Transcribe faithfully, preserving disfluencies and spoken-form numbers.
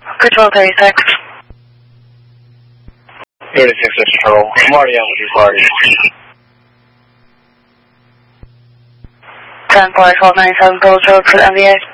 Control thirty-six. thirty-six is control. I'm already out with your party. ten four twelve ninety-seven, Village Road for the N V A.